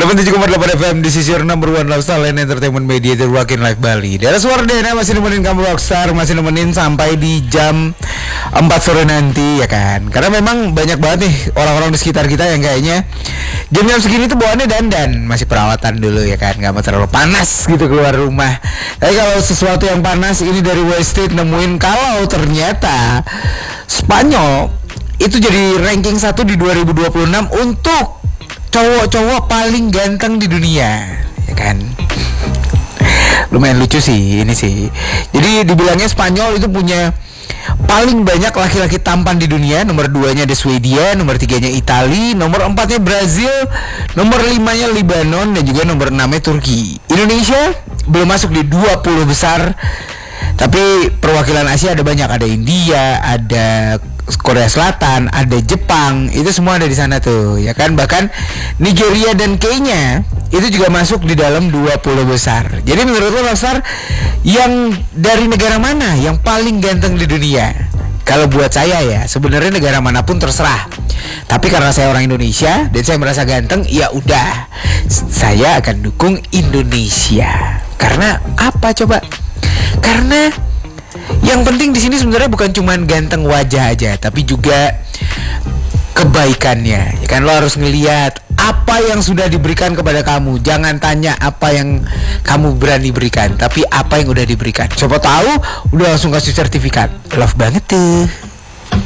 87,8 FM di sisi number one lifestyle and entertainment media terwakin live Bali. Dari suara Dena masih nemenin kamu Rockstar, masih nemenin sampai di jam 4 sore nanti ya kan. Karena memang banyak banget nih orang-orang di sekitar kita yang kayaknya jam-jam segini tuh bawaannya dandan, masih perawatan dulu ya kan, nggak mau terlalu panas gitu keluar rumah. Tapi kalau sesuatu yang panas ini dari Wasted nemuin kalau ternyata Spanyol itu jadi ranking 1 di 2026 untuk cowok-cowok paling ganteng di dunia, ya kan? Lumayan lucu sih ini sih. Jadi dibilangnya Spanyol itu punya paling banyak laki-laki tampan di dunia. Nomor 2-nya ada Swedia, nomor 3-nya Italia, nomor 4-nya Brazil, nomor 5-nya Lebanon, dan juga nomor 6-nya Turki. Indonesia belum masuk di 20 besar. Tapi perwakilan Asia ada banyak, ada India, ada Korea Selatan, ada Jepang, itu semua ada di sana tuh, ya kan? Bahkan Nigeria dan Kenya itu juga masuk di dalam 20 besar. Jadi menurut lo Rockstar, yang dari negara mana yang paling ganteng di dunia? Kalau buat saya ya, sebenarnya negara manapun terserah. Tapi karena saya orang Indonesia dan saya merasa ganteng, ya udah, saya akan dukung Indonesia. Karena apa coba? Karena yang penting di sini sebenarnya bukan cuma ganteng wajah aja, tapi juga kebaikannya. Ya kan, lo harus ngelihat apa yang sudah diberikan kepada kamu. Jangan tanya apa yang kamu berani berikan, tapi apa yang udah diberikan. Coba tahu, udah langsung kasih sertifikat. Love banget tuh.